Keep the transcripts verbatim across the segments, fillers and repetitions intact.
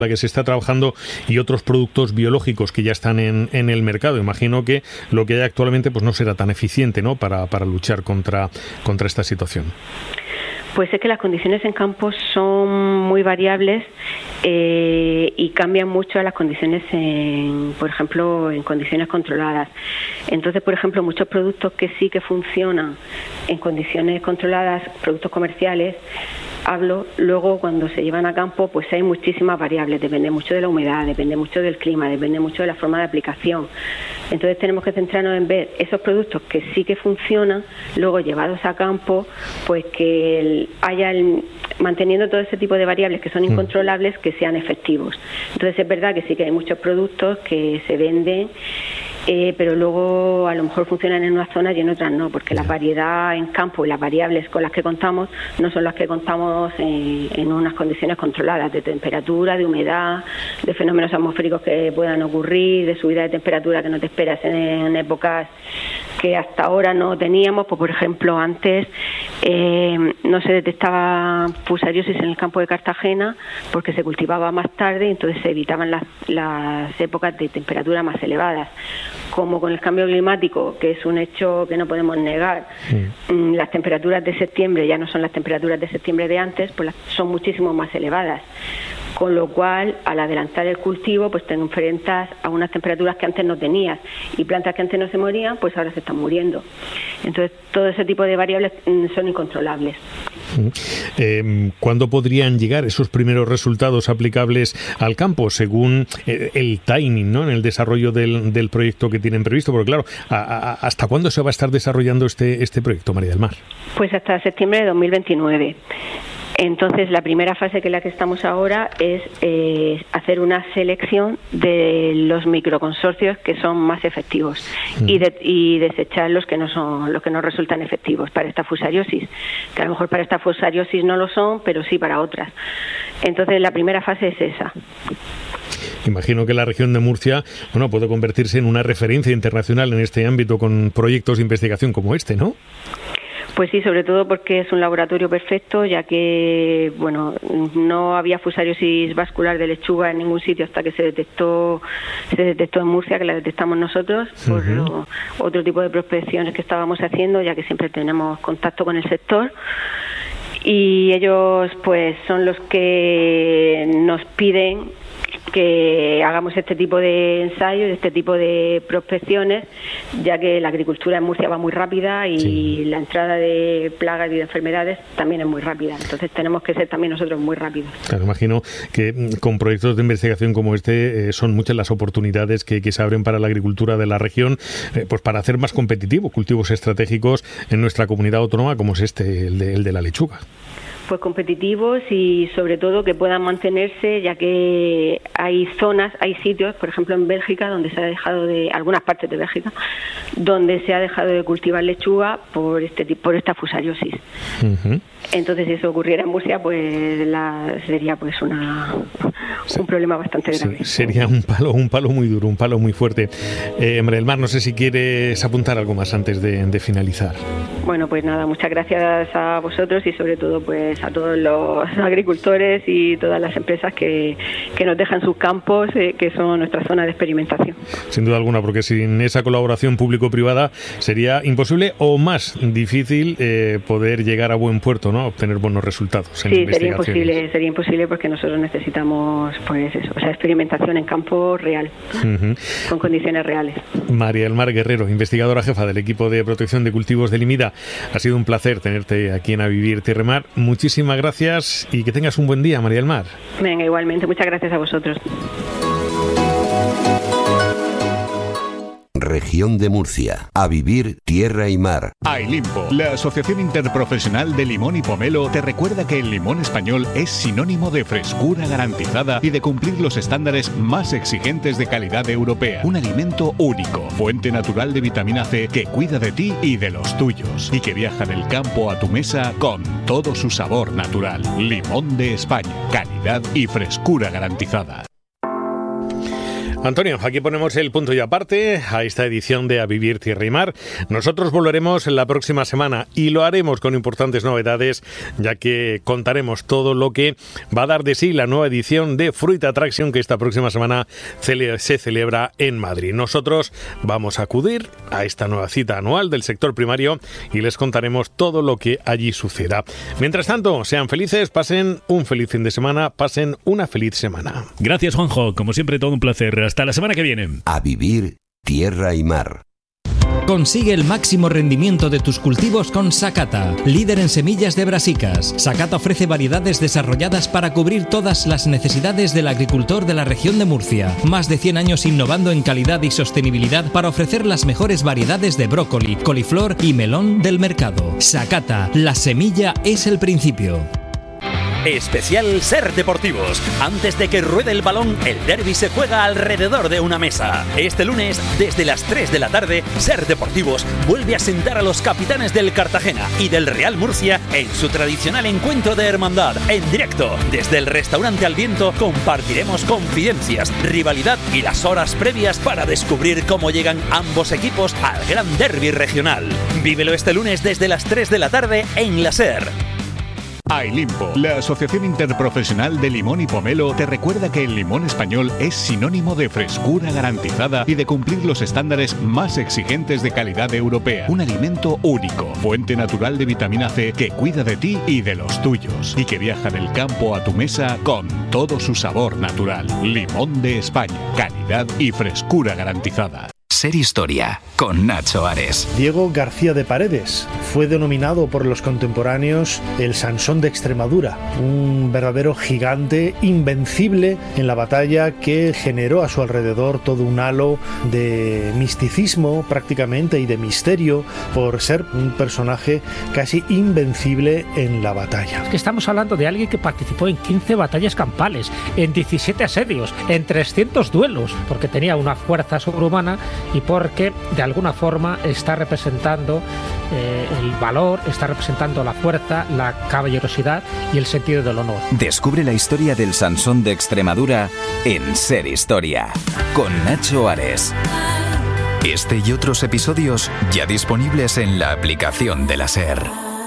la que se está trabajando y otros productos biológicos que ya están en, en el mercado. Imagino que lo que hay actualmente pues no será tan eficiente, ¿no?, para, para luchar contra, contra esta situación. Pues es que las condiciones en campo son muy variables eh, y cambian mucho a las condiciones, en, por ejemplo, en condiciones controladas. Entonces, por ejemplo, muchos productos que sí que funcionan en condiciones controladas, productos comerciales, hablo, luego cuando se llevan a campo pues hay muchísimas variables, depende mucho de la humedad, depende mucho del clima, depende mucho de la forma de aplicación. Entonces tenemos que centrarnos en ver esos productos que sí que funcionan, luego llevados a campo, pues que el, haya el, manteniendo todo ese tipo de variables que son incontrolables, que sean efectivos. Entonces es verdad que sí que hay muchos productos que se venden, Eh, pero luego a lo mejor funcionan en unas zonas y en otras no, porque la variedad en campo y las variables con las que contamos no son las que contamos en, en unas condiciones controladas de temperatura, de humedad, de fenómenos atmosféricos que puedan ocurrir, de subida de temperatura que no te esperas en, en épocas que hasta ahora no teníamos. Pues por ejemplo, antes eh, no se detectaba fusariosis en el campo de Cartagena porque se cultivaba más tarde y entonces se evitaban las, las épocas de temperatura más elevadas. Como con el cambio climático, que es un hecho que no podemos negar, sí. las temperaturas de septiembre ya no son las temperaturas de septiembre de antes, pues son muchísimo más elevadas. Con lo cual, al adelantar el cultivo, pues te enfrentas a unas temperaturas que antes no tenías, y plantas que antes no se morían, pues ahora se están muriendo. Entonces, todo ese tipo de variables son incontrolables. Eh, ¿Cuándo podrían llegar esos primeros resultados aplicables al campo, según el timing, ¿no?, en el desarrollo del, del proyecto que tienen previsto? Porque claro, a, a, ¿hasta cuándo se va a estar desarrollando este, este proyecto, María del Mar? Pues hasta septiembre de dos mil veintinueve. Entonces, la primera fase, que es la que estamos ahora, es eh, hacer una selección de los microconsorcios que son más efectivos mm. y, de, y desechar los que no son, los que no resultan efectivos para esta fusariosis, que a lo mejor para esta fusariosis no lo son, pero sí para otras. Entonces, la primera fase es esa. Imagino que la región de Murcia, bueno, puede convertirse en una referencia internacional en este ámbito con proyectos de investigación como este, ¿no? Pues sí, sobre todo porque es un laboratorio perfecto, ya que bueno, no había fusariosis vascular de lechuga en ningún sitio hasta que se detectó se detectó en Murcia, que la detectamos nosotros por uh-huh. lo, otro tipo de prospecciones que estábamos haciendo, ya que siempre tenemos contacto con el sector. Y ellos pues son los que nos piden que hagamos este tipo de ensayos, este tipo de prospecciones, ya que la agricultura en Murcia va muy rápida y sí. la entrada de plagas y de enfermedades también es muy rápida. Entonces tenemos que ser también nosotros muy rápidos. Claro, imagino que con proyectos de investigación como este eh, son muchas las oportunidades que, que se abren para la agricultura de la región, eh, pues para hacer más competitivo cultivos estratégicos en nuestra comunidad autónoma, como es este, el de, el de la lechuga. Pues competitivos y sobre todo que puedan mantenerse, ya que hay zonas, hay sitios, por ejemplo en Bélgica, donde se ha dejado de, algunas partes de Bélgica, donde se ha dejado de cultivar lechuga por este por esta fusariosis. Uh-huh. Entonces, si eso ocurriera en Murcia, pues la, sería pues una un problema bastante grave. Sí, sería un palo, un palo muy duro, un palo muy fuerte. Eh, María del Mar, no sé si quieres apuntar algo más antes de, de finalizar. Bueno, pues nada, muchas gracias a vosotros y sobre todo pues a todos los agricultores y todas las empresas que, que nos dejan sus campos, eh, que son nuestra zona de experimentación. Sin duda alguna, porque sin esa colaboración público-privada sería imposible o más difícil eh, poder llegar a buen puerto, ¿no?, obtener buenos resultados en sí, investigaciones. sería imposible, sería imposible porque nosotros necesitamos pues eso, o sea, experimentación en campo real, uh-huh. con condiciones reales. María del Mar Guerrero, investigadora jefa del equipo de protección de cultivos del IMIDA. Ha sido un placer tenerte aquí en A Vivir Tierra y Mar. Muchísimas gracias y que tengas un buen día, María del Mar. Venga, igualmente. Muchas gracias a vosotros. Región de Murcia. A Vivir Tierra y Mar. Ailimpo, la Asociación Interprofesional de Limón y Pomelo, te recuerda que el limón español es sinónimo de frescura garantizada y de cumplir los estándares más exigentes de calidad europea. Un alimento único, fuente natural de vitamina C que cuida de ti y de los tuyos y que viaja del campo a tu mesa con todo su sabor natural. Limón de España, calidad y frescura garantizada. Antonio, aquí ponemos el punto y aparte a esta edición de A Vivir Tierra y Mar. Nosotros volveremos la próxima semana y lo haremos con importantes novedades, ya que contaremos todo lo que va a dar de sí la nueva edición de Fruit Attraction que esta próxima semana se celebra en Madrid. Nosotros vamos a acudir a esta nueva cita anual del sector primario y les contaremos todo lo que allí suceda. Mientras tanto, sean felices, pasen un feliz fin de semana, pasen una feliz semana. Gracias, Juanjo. Como siempre, todo un placer. Hasta la semana que viene. A Vivir Tierra y Mar. Consigue el máximo rendimiento de tus cultivos con Sakata, líder en semillas de brasicas. Sakata ofrece variedades desarrolladas para cubrir todas las necesidades del agricultor de la región de Murcia. Más de cien años innovando en calidad y sostenibilidad para ofrecer las mejores variedades de brócoli, coliflor y melón del mercado. Sakata, la semilla es el principio. Especial Ser Deportivos. Antes de que ruede el balón, el derbi se juega alrededor de una mesa. Este lunes, desde las tres de la tarde, Ser Deportivos vuelve a sentar a los capitanes del Cartagena y del Real Murcia en su tradicional encuentro de hermandad. En directo, desde el restaurante Al Viento, compartiremos confidencias, rivalidad y las horas previas para descubrir cómo llegan ambos equipos al gran derbi regional. Vívelo este lunes desde las tres de la tarde en la Ser. Ailimpo, la Asociación Interprofesional de Limón y Pomelo, te recuerda que el limón español es sinónimo de frescura garantizada y de cumplir los estándares más exigentes de calidad europea. Un alimento único, fuente natural de vitamina C que cuida de ti y de los tuyos y que viaja del campo a tu mesa con todo su sabor natural. Limón de España, calidad y frescura garantizada. Ser Historia, con Nacho Ares. Diego García de Paredes fue denominado por los contemporáneos el Sansón de Extremadura, un verdadero gigante invencible en la batalla que generó a su alrededor todo un halo de misticismo prácticamente y de misterio por ser un personaje casi invencible en la batalla. Es que estamos hablando de alguien que participó en quince batallas campales, en diecisiete asedios, en trescientos duelos, porque tenía una fuerza sobrehumana y porque de alguna forma está representando eh, el valor, está representando la fuerza, la caballerosidad y el sentido del honor. Descubre la historia del Sansón de Extremadura en Ser Historia, con Nacho Ares. Este y otros episodios ya disponibles en la aplicación de la Ser.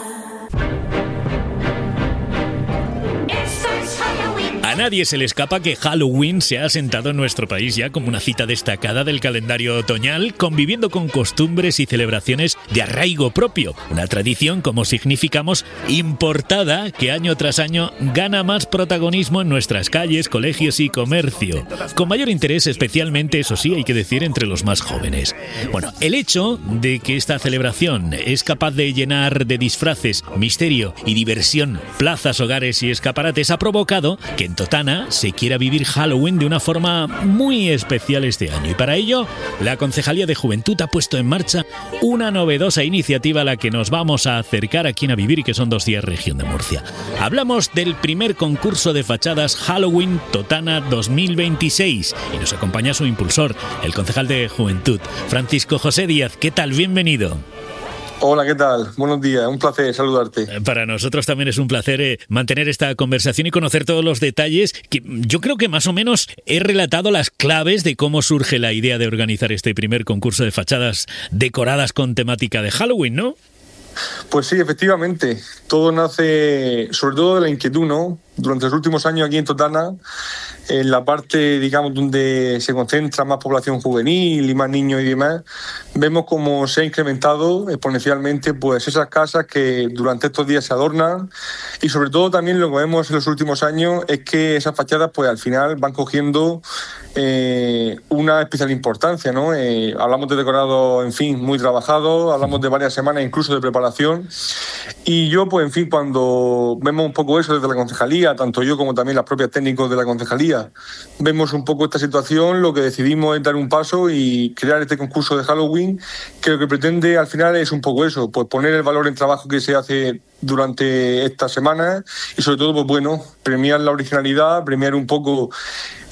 A nadie se le escapa que Halloween se ha asentado en nuestro país ya como una cita destacada del calendario otoñal, conviviendo con costumbres y celebraciones de arraigo propio. Una tradición, como significamos, importada que año tras año gana más protagonismo en nuestras calles, colegios y comercio. Con mayor interés, especialmente, eso sí, hay que decir, entre los más jóvenes. Bueno, el hecho de que esta celebración es capaz de llenar de disfraces, misterio y diversión plazas, hogares y escaparates ha provocado que en Totana se quiera vivir Halloween de una forma muy especial este año, y para ello la Concejalía de Juventud ha puesto en marcha una novedosa iniciativa a la que nos vamos a acercar aquí en A Vivir, y que son dos días región de Murcia. Hablamos del primer concurso de fachadas Halloween Totana dos mil veintiséis y nos acompaña su impulsor, el concejal de Juventud, Francisco José Díaz. ¿Qué tal? Bienvenido. Hola, ¿qué tal? Buenos días, un placer saludarte. Para nosotros también es un placer eh, mantener esta conversación y conocer todos los detalles, que yo creo que más o menos he relatado las claves de cómo surge la idea de organizar este primer concurso de fachadas decoradas con temática de Halloween, ¿no? Pues sí, efectivamente, todo nace sobre todo de la inquietud, ¿no? Durante los últimos años aquí en Totana, en la parte, digamos, donde se concentra más población juvenil y más niños y demás, vemos cómo se ha incrementado exponencialmente pues esas casas que durante estos días se adornan, y sobre todo también lo que vemos en los últimos años es que esas fachadas pues al final van cogiendo eh, una especial importancia, ¿no? Eh, hablamos de decorado, en fin, muy trabajado, hablamos de varias semanas incluso de preparación, y yo pues en fin, cuando vemos un poco eso desde la concejalía, tanto yo como también los propios técnicos de la concejalía, vemos un poco esta situación, lo que decidimos es dar un paso y crear este concurso de Halloween, que lo que pretende al final es un poco eso, pues poner el valor en trabajo que se hace durante estas semanas y sobre todo, pues bueno, premiar la originalidad, premiar un poco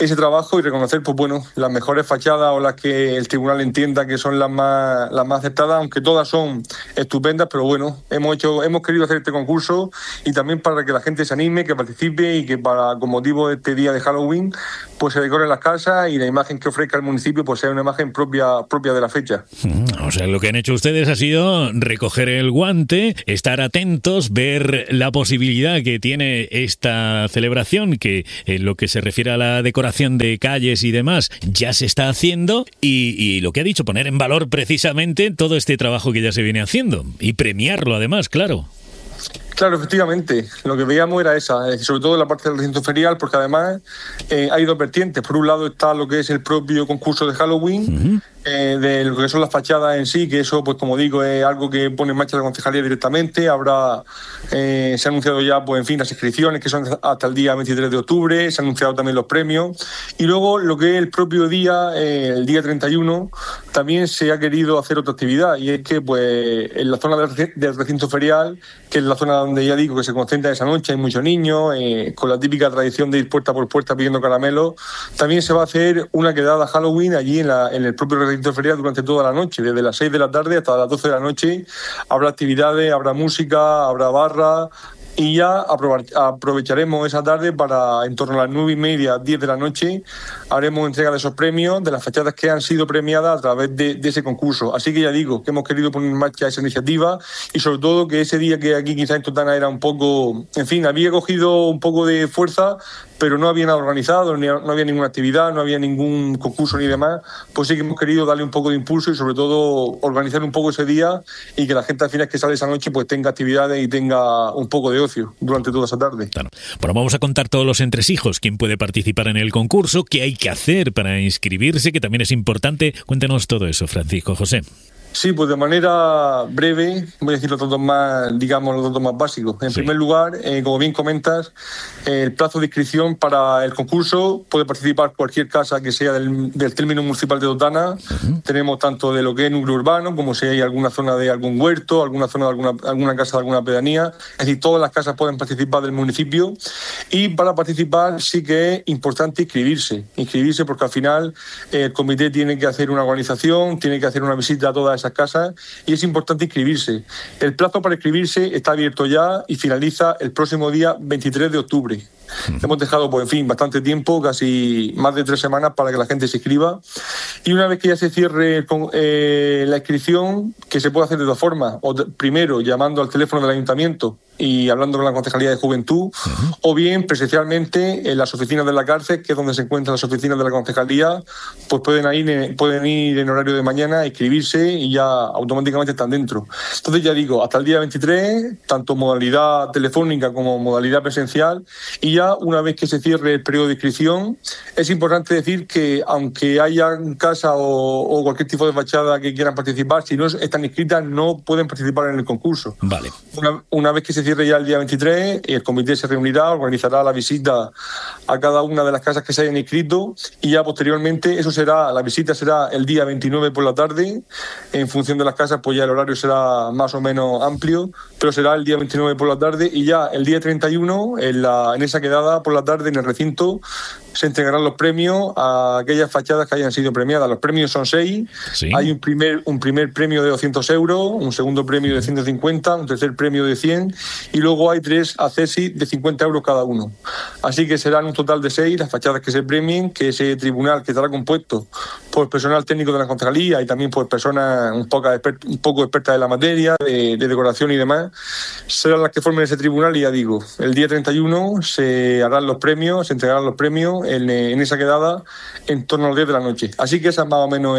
ese trabajo y reconocer, pues bueno, las mejores fachadas o las que el tribunal entienda que son las más las más aceptadas, aunque todas son estupendas, pero bueno, hemos hecho hemos querido hacer este concurso y también para que la gente se anime, que participe y que para con motivo de este día de Halloween pues se decoren las casas y la imagen que ofrezca el municipio pues sea una imagen propia propia de la fecha. O sea, lo que han hecho ustedes ha sido recoger el guante, estar atentos, ver la posibilidad que tiene esta celebración, que en lo que se refiere a la decoración de calles y demás ya se está haciendo y, y lo que ha dicho, poner en valor precisamente todo este trabajo que ya se viene haciendo y premiarlo además, claro. Claro, efectivamente. Lo que veíamos era esa, sobre todo en la parte del recinto ferial, porque además eh, hay dos vertientes. Por un lado está lo que es el propio concurso de Halloween, uh-huh. eh, de lo que son las fachadas en sí, que eso, pues como digo, es algo que pone en marcha la concejalía directamente. Habrá, eh, se ha anunciado ya, pues en fin, las inscripciones, que son hasta el día veintitrés de octubre, se han anunciado también los premios. Y luego lo que es el propio día, eh, el día treinta y uno, también se ha querido hacer otra actividad, y es que pues en la zona del recinto ferial, que es la zona donde ya digo que se concentra esa noche, hay muchos niños, eh, con la típica tradición de ir puerta por puerta pidiendo caramelos, también se va a hacer una quedada Halloween allí en, la, en el propio recinto ferial durante toda la noche, desde las seis de la tarde hasta las doce de la noche. Habrá actividades, habrá música, habrá barra. Y ya aprovecharemos esa tarde para, en torno a las nueve y media, diez de la noche, haremos entrega de esos premios, de las fachadas que han sido premiadas a través de, de ese concurso. Así que ya digo, que hemos querido poner en marcha esa iniciativa y sobre todo que ese día que aquí quizás en Totana era un poco, en fin, había cogido un poco de fuerza, pero no había nada organizado, no había ninguna actividad, no había ningún concurso ni demás, pues sí que hemos querido darle un poco de impulso y sobre todo organizar un poco ese día y que la gente al final que sale esa noche pues tenga actividades y tenga un poco de ocio durante toda esa tarde. Claro. Bueno, vamos a contar todos los entresijos, quién puede participar en el concurso, qué hay que hacer para inscribirse, que también es importante. Cuéntanos todo eso, Francisco José. Sí, pues de manera breve voy a decir los datos más, digamos, los datos más básicos. En sí. primer lugar, eh, como bien comentas, eh, el plazo de inscripción para el concurso puede participar cualquier casa que sea del, del término municipal de Totana. Uh-huh. Tenemos tanto de lo que es núcleo urbano, como si hay alguna zona de algún huerto, alguna zona de alguna, alguna casa de alguna pedanía. Es decir, todas las casas pueden participar del municipio. Y para participar sí que es importante inscribirse. Inscribirse porque al final eh, el comité tiene que hacer una organización, tiene que hacer una visita a todas esas casas y es importante inscribirse. El plazo para inscribirse está abierto ya y finaliza el próximo día veintitrés de octubre. Uh-huh. Hemos dejado, pues en fin, bastante tiempo, casi más de tres semanas para que la gente se inscriba. Y una vez que ya se cierre eh, la inscripción, que se puede hacer de dos formas, o de, primero llamando al teléfono del ayuntamiento y hablando con la Concejalía de Juventud, uh-huh. o bien presencialmente en las oficinas de la cárcel, que es donde se encuentran las oficinas de la Concejalía, pues pueden ir, pueden ir en horario de mañana a inscribirse y ya automáticamente están dentro. Entonces ya digo, hasta el día veintitrés, tanto modalidad telefónica como modalidad presencial, y ya una vez que se cierre el periodo de inscripción, es importante decir que aunque haya casa o, o cualquier tipo de fachada que quieran participar, si no están inscritas no pueden participar en el concurso. Vale. Una, una vez que se cierre ya el día veintitrés, el comité se reunirá, organizará la visita a cada una de las casas que se hayan inscrito y ya posteriormente eso será, la visita será el día veintinueve por la tarde. En función de las casas pues ya el horario será más o menos amplio, pero será el día veintinueve por la tarde y ya el día treinta y uno en, la, en esa quedada por la tarde en el recinto se entregarán los premios a aquellas fachadas que hayan sido premiadas. Los premios son seis. Sí. Hay un primer, un primer premio de doscientos euros, un segundo premio de ciento cincuenta, un tercer premio de cien y luego hay tres accesis de cincuenta euros cada uno. Así que serán un total de seis las fachadas que se premien, que ese tribunal que estará compuesto por personal técnico de la concejalía y también por personas un poco, expert, un poco expertas de la materia, de, de decoración y demás, serán las que formen ese tribunal y ya digo, el día treinta y uno se harán los premios, se entregarán los premios en, en esa quedada en torno a las diez de la noche. Así que ese es más o menos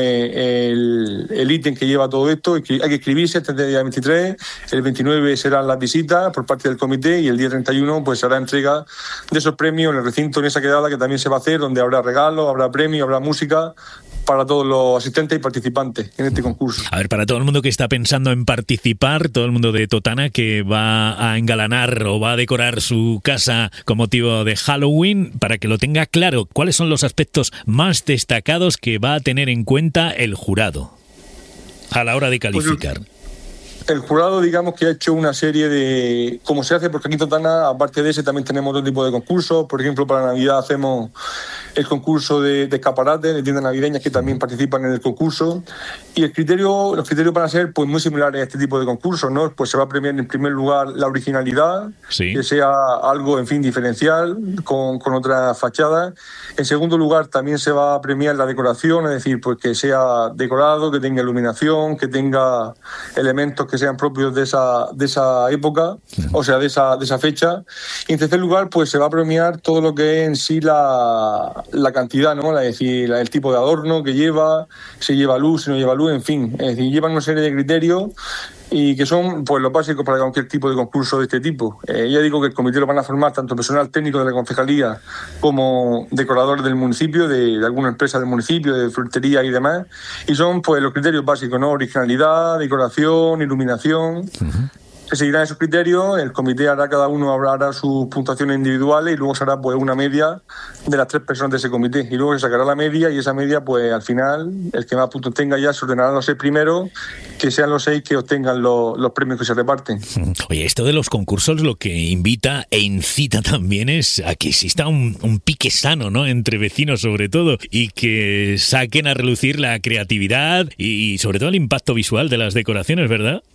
el, el ítem que lleva todo esto. Hay que inscribirse hasta el día veintitrés, el veintinueve serán las visitas por parte del comité y el día treinta y uno pues se hará entrega de esos premios en el recinto, en esa quedada que también se va a hacer, donde habrá regalos, habrá premios, habrá música para todos los asistentes y participantes en este concurso. A ver, para todo el mundo que está pensando en participar, todo el mundo de Totana que va a engalanar o va a decorar su casa con motivo de Halloween, para que lo tenga claro, ¿cuáles son los aspectos más destacados que va a tener en cuenta el jurado a la hora de calificar? Pues, El jurado, digamos que ha hecho una serie de... Como se hace, porque aquí en Totana, aparte de ese, también tenemos otro tipo de concursos. Por ejemplo, para Navidad hacemos el concurso de, de escaparate, de tiendas navideñas que también participan en el concurso. Y el criterio, los criterios van a ser pues muy similares a este tipo de concursos, ¿no? Pues se va a premiar en primer lugar la originalidad, sí. que sea algo, en fin, diferencial, con, con otras fachadas. En segundo lugar, también se va a premiar la decoración, es decir, pues que sea decorado, que tenga iluminación, que tenga elementos que sean propios de esa, de esa época, o sea, de esa, de esa fecha. Y en tercer lugar, pues se va a premiar todo lo que es en sí la, la cantidad, ¿no? Es decir, el tipo de adorno que lleva, si lleva luz, si no lleva luz, en fin. Es decir, llevan una serie de criterios y que son pues los básicos para cualquier tipo de concurso de este tipo. Eh, ya digo que el comité lo van a formar tanto personal técnico de la concejalía como decoradores del municipio, de, de alguna empresa del municipio, de frutería y demás, y son pues los criterios básicos, ¿no? Originalidad, decoración, iluminación. Uh-huh. Se seguirán esos criterios, el comité hará, cada uno hará sus puntuaciones individuales y luego se hará pues una media de las tres personas de ese comité, y luego se sacará la media, y esa media pues al final el que más puntos tenga ya se ordenarán los seis primeros, que sean los seis que obtengan los, los premios que se reparten. Oye, esto de los concursos lo que invita e incita también es a que exista un, un pique sano, ¿no?, entre vecinos sobre todo, y que saquen a relucir la creatividad y sobre todo el impacto visual de las decoraciones, ¿verdad?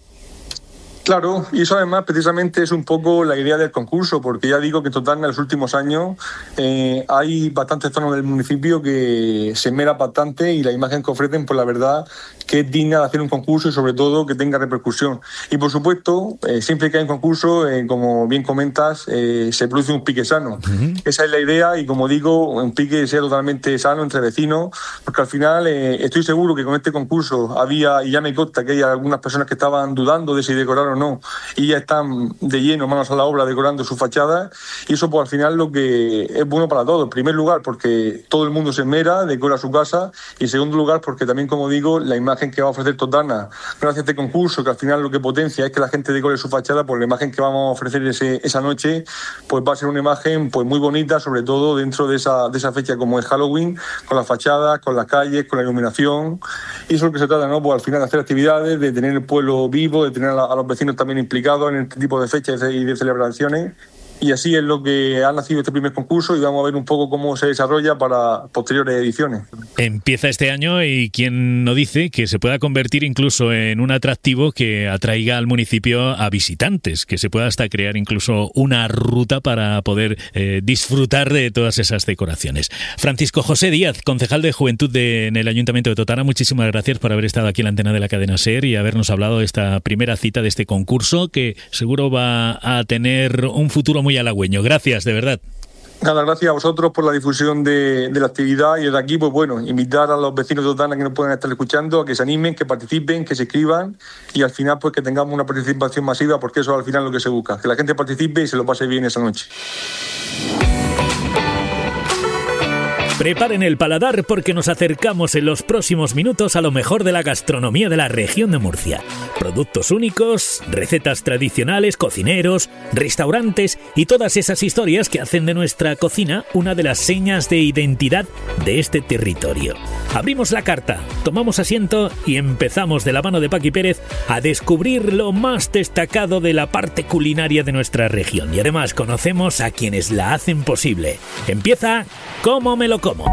Claro, y eso además precisamente es un poco la idea del concurso, porque ya digo que en total en los últimos años eh, hay bastantes zonas del municipio que se esmera bastante, y la imagen que ofrecen, pues la verdad que es digna de hacer un concurso y sobre todo que tenga repercusión. Y por supuesto, eh, siempre que hay un concurso, eh, como bien comentas, eh, se produce un pique sano. Uh-huh. Esa es la idea, y como digo, un pique sea totalmente sano entre vecinos, porque al final eh, estoy seguro que con este concurso había, y ya me consta que hay algunas personas que estaban dudando de si decorar o no, y ya están de lleno, manos a la obra, decorando su fachada, y eso pues al final lo que es bueno para todos. En primer lugar, porque todo el mundo se esmera, decora su casa, y en segundo lugar, porque también, como digo, la imagen que va a ofrecer Totana gracias a este concurso, que al final lo que potencia es que la gente decore su fachada, pues la imagen que vamos a ofrecer ese, esa noche pues va a ser una imagen pues muy bonita, sobre todo dentro de esa, de esa fecha como es Halloween, con las fachadas, con las calles, con la iluminación. Y eso es lo que se trata, ¿no? Pues al final de hacer actividades, de tener el pueblo vivo, de tener a, a los vecinos también implicados en este tipo de fechas y de celebraciones. Y así es lo que ha nacido este primer concurso, y vamos a ver un poco cómo se desarrolla para posteriores ediciones. Empieza este año, y quién no dice que se pueda convertir incluso en un atractivo que atraiga al municipio a visitantes, que se pueda hasta crear incluso una ruta para poder eh, disfrutar de todas esas decoraciones. Francisco José Díaz, concejal de Juventud de, en el Ayuntamiento de Totana, muchísimas gracias por haber estado aquí en la antena de la cadena SER y habernos hablado de esta primera cita de este concurso, que seguro va a tener un futuro muy muy halagüeño. Gracias, de verdad. Nada, gracias a vosotros por la difusión de, de la actividad, y desde aquí, pues bueno, invitar a los vecinos de Totana que nos puedan estar escuchando a que se animen, que participen, que se inscriban, y al final pues que tengamos una participación masiva, porque eso al final es lo que se busca, que la gente participe y se lo pase bien esa noche. Preparen el paladar, porque nos acercamos en los próximos minutos a lo mejor de la gastronomía de la región de Murcia. Productos únicos, recetas tradicionales, cocineros, restaurantes y todas esas historias que hacen de nuestra cocina una de las señas de identidad de este territorio. Abrimos la carta, tomamos asiento y empezamos de la mano de Paqui Pérez a descubrir lo más destacado de la parte culinaria de nuestra región. Y además conocemos a quienes la hacen posible. Empieza Cómo me lo como.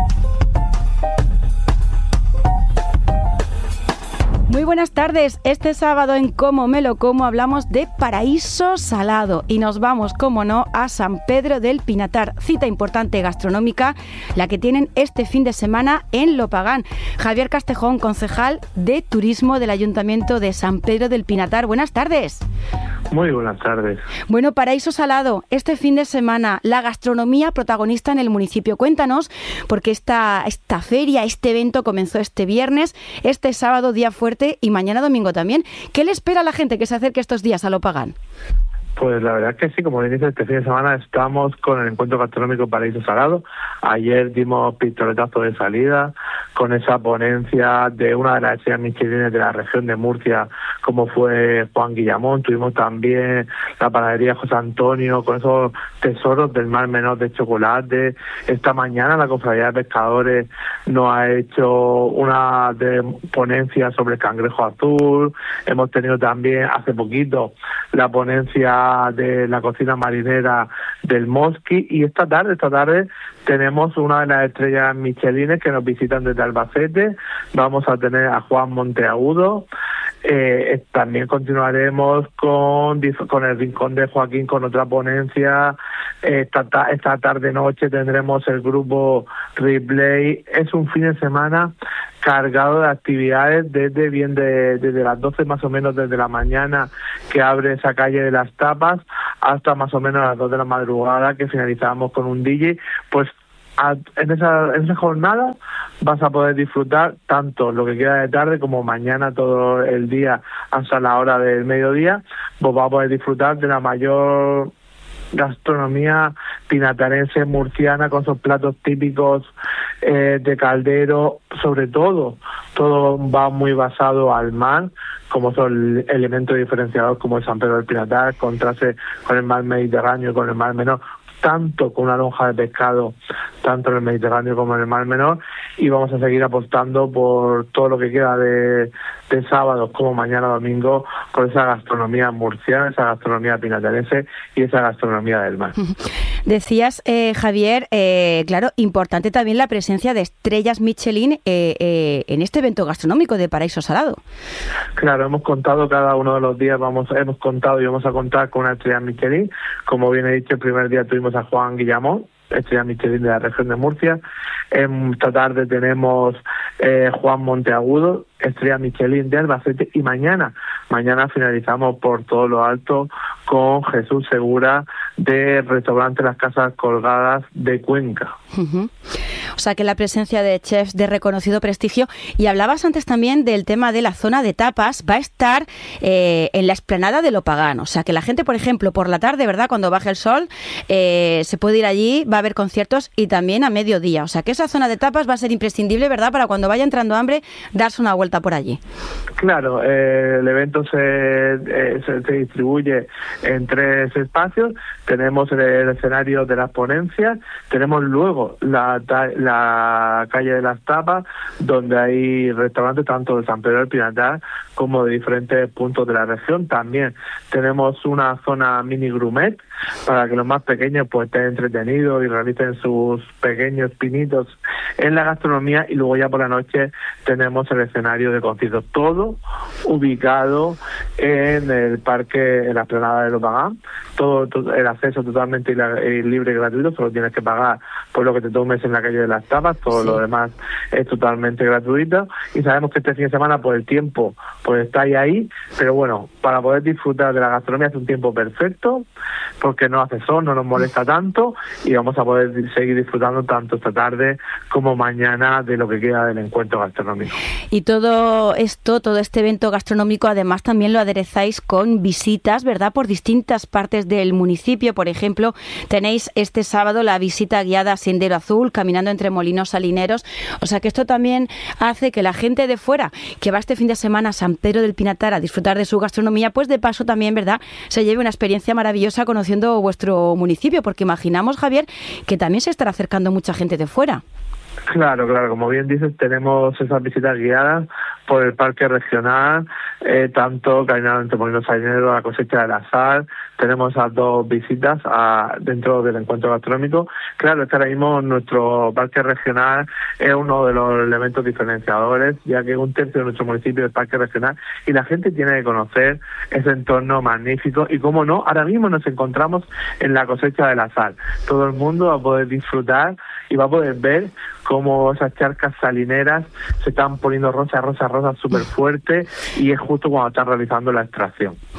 Muy buenas tardes. Este sábado en Cómo me lo como hablamos de paraíso salado y nos vamos, como no, a San Pedro del Pinatar, cita importante gastronómica, la que tienen este fin de semana en Lopagán. Javier Castejón, concejal de Turismo del Ayuntamiento de San Pedro del Pinatar. Buenas tardes. Muy buenas tardes. Bueno, paraíso salado, este fin de semana, la gastronomía protagonista en el municipio. Cuéntanos, porque esta, esta feria, este evento comenzó este viernes, este sábado día fuerte y mañana domingo también. ¿Qué le espera a la gente que se acerque estos días a Lopagán? Pues la verdad que sí, como bien dice, este fin de semana estamos con el encuentro gastronómico Paraíso Salado. Ayer dimos pistoletazo de salida con esa ponencia de una de las estrellas michelines de la región de Murcia, como fue Juan Guillamón. Tuvimos también la panadería José Antonio, con esos tesoros del Mar Menor de chocolate. Esta mañana la Cofradía de Pescadores nos ha hecho una de ponencia sobre el cangrejo azul. Hemos tenido también hace poquito la ponencia de la cocina marinera del Mosqui, y esta tarde, esta tarde tenemos una de las estrellas michelines que nos visitan desde Albacete. Vamos a tener a Juan Monteagudo. Eh, también continuaremos con, con el Rincón de Joaquín, con otra ponencia. Esta, esta tarde-noche tendremos el grupo Replay. Es un fin de semana cargado de actividades desde bien de, desde las doce más o menos, desde la mañana que abre esa calle de las tapas, hasta más o menos a las dos de la madrugada que finalizamos con un D J. Pues a, en, esa, en esa jornada vas a poder disfrutar tanto lo que queda de tarde como mañana todo el día hasta la hora del mediodía. Pues vas a poder disfrutar de la mayor gastronomía pinatarense murciana, con sus platos típicos eh, de caldero. Sobre todo, todo va muy basado al mar, como son elementos diferenciados como el San Pedro del Pinatar, contraste con el mar Mediterráneo y con el mar Menor, tanto con una lonja de pescado, tanto en el Mediterráneo como en el Mar Menor, y vamos a seguir apostando por todo lo que queda de, de sábados como mañana domingo, por esa gastronomía murciana, esa gastronomía pinatarense y esa gastronomía del mar. Decías, eh, Javier, eh, claro, importante también la presencia de estrellas Michelin eh, eh, en este evento gastronómico de Paraíso Salado. Claro, hemos contado cada uno de los días, vamos, hemos contado y vamos a contar con una estrella Michelin. Como bien he dicho, el primer día tuvimos a Juan Guillamón, estrella Michelin de la región de Murcia. Esta tarde tenemos eh, Juan Monteagudo, estrella Michelin de Albacete, y mañana, mañana finalizamos por todo lo alto con Jesús Segura de restaurante Las Casas Colgadas de Cuenca. Uh-huh. O sea que la presencia de chefs de reconocido prestigio. Y hablabas antes también del tema de la zona de tapas, va a estar eh, en la explanada de Lo Pagano. O sea que la gente, por ejemplo, por la tarde, ¿verdad?, cuando baje el sol, eh, se puede ir allí, va a haber conciertos, y también a mediodía. O sea que esa zona de tapas va a ser imprescindible, ¿verdad?, para cuando vaya entrando hambre, darse una vuelta por allí. Claro, eh, el evento se, eh, se, se distribuye en tres espacios. Tenemos el, el escenario de las ponencias, tenemos luego la, la calle de las tapas, donde hay restaurantes tanto de San Pedro del Pinatar como de diferentes puntos de la región. También tenemos una zona mini grumet para que los más pequeños pues estén entretenidos y realicen sus pequeños pinitos en la gastronomía. Y luego ya por la noche tenemos el escenario de conciertos, todo ubicado en el parque, en la explanada de Lo Pagán. Todo, todo el acceso totalmente libre y gratuito, solo tienes que pagar por lo que te tomes en la calle de las tapas, todo sí. Lo demás es totalmente gratuito. Y sabemos que este fin de semana pues el tiempo pues está ahí, ahí, pero bueno, para poder disfrutar de la gastronomía es un tiempo perfecto, porque no hace sol, no nos molesta tanto, y vamos a poder seguir disfrutando tanto esta tarde como mañana de lo que queda del encuentro gastronómico. Y todo esto, todo este evento gastronómico, además también lo aderezáis con visitas, ¿verdad?, por distintas partes del municipio. Por ejemplo, tenéis este sábado la visita guiada a Sendero Azul, caminando entre molinos salineros. O sea que esto también hace que la gente de fuera, que va este fin de semana a San Pedro del Pinatar a disfrutar de su gastronomía, pues de paso también, ¿verdad?, se lleve una experiencia maravillosa conociendo vuestro municipio, porque imaginamos, Javier, que también se estará acercando mucha gente de fuera. Claro, claro, como bien dices, tenemos esas visitas guiadas por el parque regional, eh, tanto caminando entre molinos salineros a la cosecha de la sal. Tenemos esas dos visitas a, dentro del encuentro gastronómico. Claro, es que ahora mismo nuestro parque regional es uno de los elementos diferenciadores, ya que un tercio de nuestro municipio es parque regional, y la gente tiene que conocer ese entorno magnífico. Y cómo no, ahora mismo nos encontramos en la cosecha de la sal. Todo el mundo va a poder disfrutar y va a poder ver cómo esas charcas salineras se están poniendo rosas, rosas, rosas súper fuertes, y es justo cuando están realizando la extracción.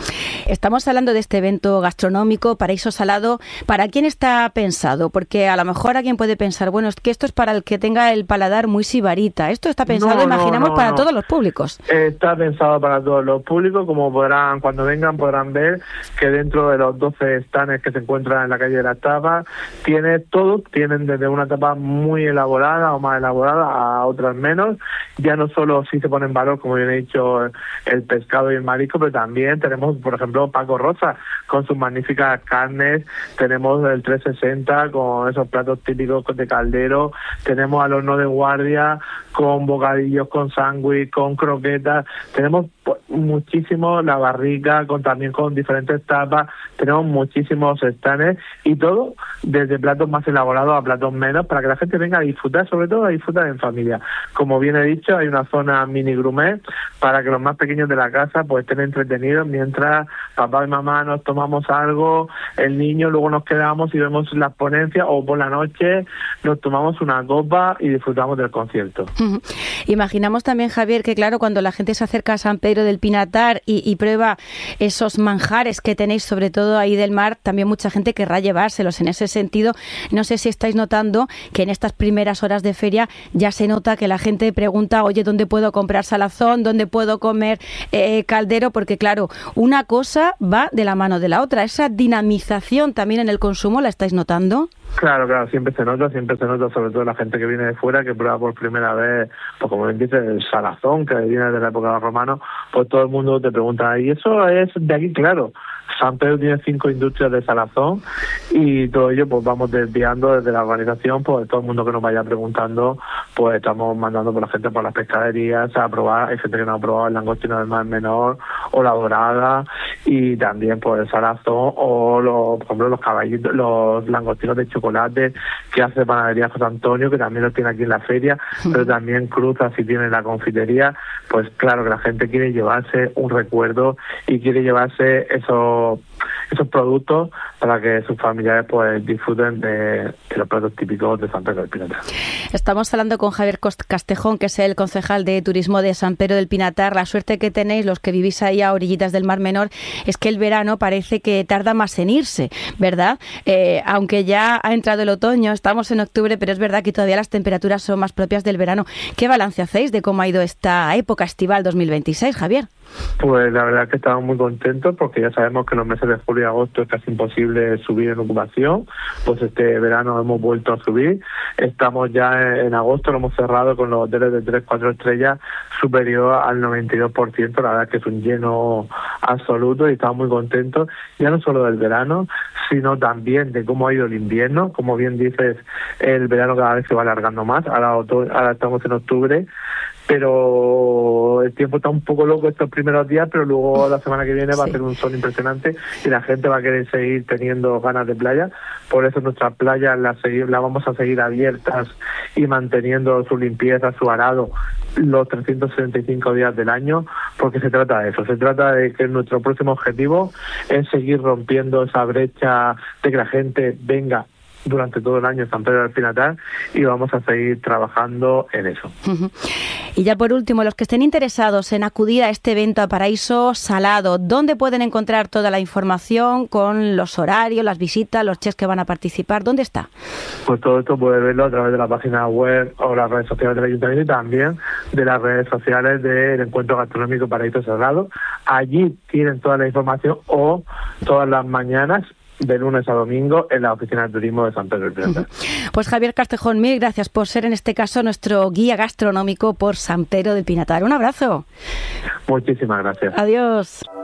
Estamos hablando de este evento gastronómico, Paraíso Salado. ¿Para quién está pensado? Porque a lo mejor alguien puede pensar, bueno, es que esto es para el que tenga el paladar muy sibarita. Esto está pensado, No, imaginamos, no, no, para no. todos los públicos. Está pensado para todos los públicos, como podrán, cuando vengan podrán ver que dentro de los doce stands que se encuentran en la calle de las tapas, tiene todo, tienen desde una tapa muy elaborada o más elaborada a otras menos. Ya no solo si se pone en valor, como bien he dicho, el pescado y el marisco, pero también tenemos, por ejemplo, Paco Rosa con sus magníficas carnes, tenemos el trescientos sesenta con esos platos típicos de caldero, tenemos al horno de guardia con bocadillos, con sándwich, con croquetas, tenemos pues, muchísimo la barrica, con también con diferentes tapas, tenemos muchísimos stands y todo desde platos más elaborados a platos menos para que la gente venga a disfrutar, sobre todo a disfrutar en familia. Como bien he dicho, hay una zona mini gourmet para que los más pequeños de la casa pues estén entretenidos mientras papá y mamá nos tomamos algo, el niño, luego nos quedamos y vemos las ponencias o por la noche nos tomamos una copa y disfrutamos del concierto. Uh-huh. Imaginamos también, Javier, que claro, cuando la gente se acerca a San Pedro del Pinatar y, y prueba esos manjares que tenéis, sobre todo ahí del mar, también mucha gente querrá llevárselos. En ese sentido, no sé si estáis notando que en estas primeras horas de feria ya se nota que la gente pregunta, oye, ¿dónde puedo comprar salazón? ¿Dónde puedo comer eh, caldero? Porque claro, una cosa va de la mano de la otra. Esa dinamización también en el consumo, ¿la estáis notando? Claro, claro, siempre se nota, siempre se nota, sobre todo la gente que viene de fuera, que prueba por primera vez, pues como bien dice, el salazón, que viene de la época de los romanos, pues todo el mundo te pregunta, ¿y eso es de aquí? Claro, San Pedro tiene cinco industrias de salazón y todo ello pues vamos desviando desde la organización, pues todo el mundo que nos vaya preguntando, pues estamos mandando por la gente por las pescaderías a probar, hay gente que no ha probado el langostino del mar menor o la dorada y también pues el salazón o los, por ejemplo los caballitos, los langostinos de chocolate que hace Panadería José Antonio, que también los tiene aquí en la feria, pero también cruza si tiene la confitería, pues claro que la gente quiere llevarse un recuerdo y quiere llevarse esos esos productos para que sus familiares pues disfruten de, de los platos típicos de San Pedro del Pinatar. Estamos hablando con Javier Castejón, que es el concejal de turismo de San Pedro del Pinatar. La suerte que tenéis los que vivís ahí a orillitas del Mar Menor es que el verano parece que tarda más en irse, ¿verdad? Eh, aunque ya ha entrado el otoño, estamos en octubre, pero es verdad que todavía las temperaturas son más propias del verano. ¿Qué balance hacéis de cómo ha ido esta época estival dos mil veintiséis, Javier? Pues la verdad es que estamos muy contentos porque ya sabemos que en los meses de julio y agosto es casi imposible subir en ocupación, pues este verano hemos vuelto a subir, estamos ya en agosto, lo hemos cerrado con los hoteles de tres, cuatro estrellas superior al noventa y dos por ciento, la verdad es que es un lleno absoluto y estamos muy contentos, ya no solo del verano, sino también de cómo ha ido el invierno, como bien dices, el verano cada vez se va alargando más, ahora, ahora estamos en octubre, pero el tiempo está un poco loco estos primeros días, pero luego la semana que viene va sí. a ser un sol impresionante y la gente va a querer seguir teniendo ganas de playa, por eso nuestras playas las, seguir, las vamos a seguir abiertas y manteniendo su limpieza, su arado los trescientos sesenta y cinco días del año, porque se trata de eso, se trata de que nuestro próximo objetivo es seguir rompiendo esa brecha de que la gente venga durante todo el año en San Pedro del Pinatar y vamos a seguir trabajando en eso. Uh-huh. Y ya por último, los que estén interesados en acudir a este evento a Paraíso Salado, ¿dónde pueden encontrar toda la información con los horarios, las visitas, los chefs que van a participar? ¿Dónde está? Pues todo esto puede verlo a través de la página web o las redes sociales del Ayuntamiento y también de las redes sociales del Encuentro Gastronómico Paraíso Salado. Allí tienen toda la información o todas las mañanas de lunes a domingo en la Oficina de Turismo de San Pedro del Pinatar. Pues Javier Castejón, mil gracias por ser en este caso nuestro guía gastronómico por San Pedro del Pinatar. Un abrazo. Muchísimas gracias. Adiós.